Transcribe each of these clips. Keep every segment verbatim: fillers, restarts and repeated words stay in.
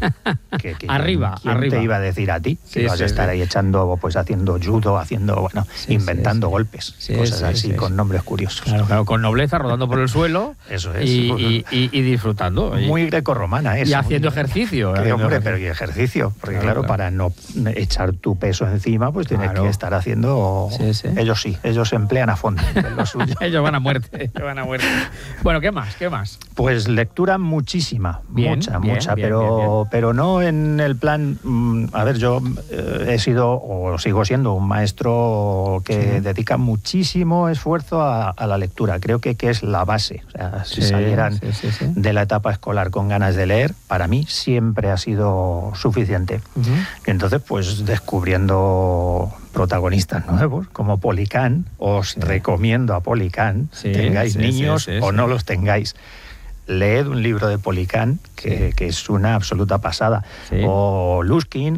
Que, que arriba, ¿quién arriba. te iba a decir a ti? Sí, que vas sí, a estar sí. ahí echando, pues haciendo judo, haciendo, bueno, Sí, inventando sí, sí. golpes, Sí, cosas sí, así, sí, con sí. nombres curiosos. Claro, claro, con nobleza, rodando por el suelo. Eso es. Y, y, y, y disfrutando. Y, Muy grecorromana es. y haciendo muy- ejercicio. Que, haciendo hombre, ejercicio. pero y ejercicio, porque Claro, claro, claro. para no echar tu peso encima, pues tienes Claro. que estar haciendo... Sí, sí. Ellos sí, ellos se emplean a fondo en lo suyo. Ellos van a muerte, ellos van a muerte. Bueno, ¿qué más? ¿Qué más? Pues lectura muchísima, Bien, mucha, bien, mucha, bien, pero, bien, bien. pero no en el plan... mm, a ver, yo eh, he sido o sigo siendo un maestro que Sí. dedica muchísimo esfuerzo a, a la lectura. Creo que, que es la base. O sea, si Sí, salieran sí, sí, sí. de la etapa escolar con ganas de leer, para mí siempre ha sido suficiente. Ujú. Y entonces, pues descubriendo protagonistas nuevos, como Policán, os Sí. recomiendo a Policán, Sí, tengáis sí, niños sí, sí, o sí. no los tengáis. Leed un libro de Policán, que, Sí. que es una absoluta pasada. Sí. O Luskin,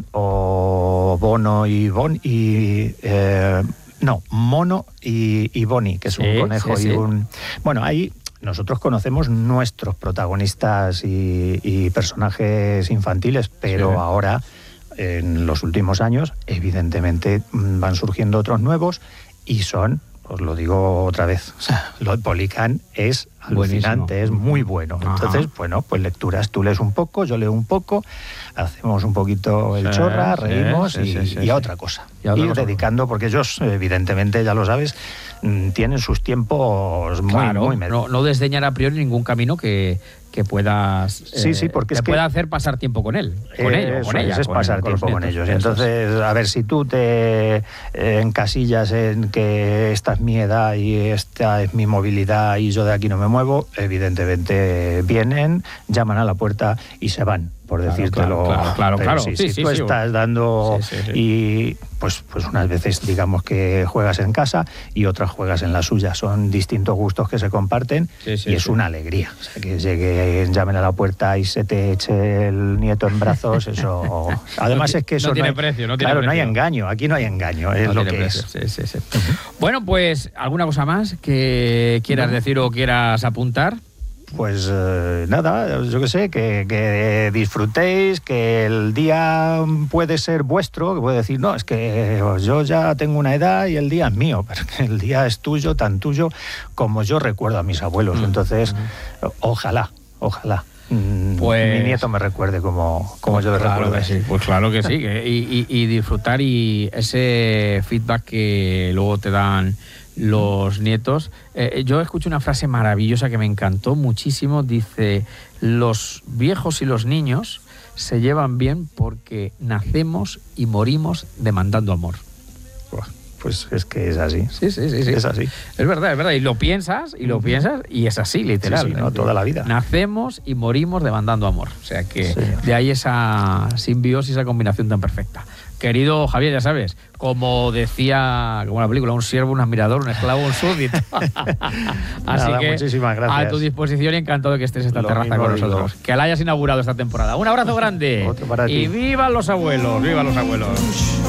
o Bono y Bon y... eh, no, Mono y, y Bonnie, que es Sí, un conejo sí, y sí. un... Bueno, ahí nosotros conocemos nuestros protagonistas y, y personajes infantiles, pero Sí. ahora, en los últimos años, evidentemente mm, van surgiendo otros nuevos y son, os lo digo otra vez, o sea, lo de Policán es alucinante, Buenísimo. es muy bueno. Ajá. Entonces, bueno, pues lecturas, tú lees un poco, yo leo un poco, hacemos un poquito el Sí, chorra, sí, reímos sí, y, sí, sí, y a sí. otra cosa. Y a otra Ir cosa. dedicando, porque ellos, evidentemente, ya lo sabes, mm, tienen sus tiempos muy, Claro, muy medidos. no, no desdeñar a priori ningún camino que, que puedas Sí, sí, porque te es que- pueda hacer pasar tiempo con él, con ello, Eso con ella, es, es con, pasar con los tiempo con nietos. ellos. Y Eso es. entonces, a ver, si tú te eh, encasillas en que esta es mi edad y esta es mi movilidad y yo de aquí no me muevo, evidentemente vienen, llaman a la puerta y se van, por Claro, decírtelo. claro, claro, claro, Pero claro. sí, Sí, si sí, tú sí. estás dando Sí, sí, sí. y pues, pues unas veces digamos que juegas en casa y otras juegas en la suya. Son distintos gustos que se comparten Sí, sí, y es sí. una alegría. O sea, que lleguen, llamen a la puerta y se te eche el nieto en brazos, eso... Además No es que ti- eso no tiene hay- precio, no tiene Claro, no hay precio. engaño, aquí no hay engaño, es No lo tiene que precio, es. sí, sí, sí. Bueno, pues, ¿alguna cosa más que quieras No. decir o quieras apuntar? Pues eh, nada, yo qué sé, que, que disfrutéis, que el día puede ser vuestro, que puede decir, no, es que yo ya tengo una edad y el día es mío, pero que el día es tuyo, tan tuyo como yo recuerdo a mis abuelos. Mm. Entonces, ojalá, ojalá. mm, Pues- mi nieto me recuerde como, como yo le Claro recuerdo. a que él. sí, pues claro que sí. que- y, y- y disfrutar y ese feedback que luego te dan los nietos. Eh, yo escucho una frase maravillosa que me encantó muchísimo. Dice, los viejos y los niños se llevan bien porque nacemos y morimos demandando amor. Buah, Pues es que es así. Sí, sí, sí, sí. Es así. Es verdad, es verdad. Y lo piensas, y lo Ujú. piensas, y es así, literal. Sí, sí, no, toda la vida. Nacemos y morimos demandando amor. O sea que Sí. de ahí esa simbiosis, esa combinación tan perfecta. Querido Javier, ya sabes, como decía, como la película, un siervo, un admirador, un esclavo, un súbdito. Así Nada, que muchísimas gracias. a tu disposición y encantado de que estés en esta Lo terraza mismo con digo. nosotros. Que la hayas inaugurado esta temporada. Un abrazo grande. Otro para y ti. vivan los abuelos, vivan los abuelos.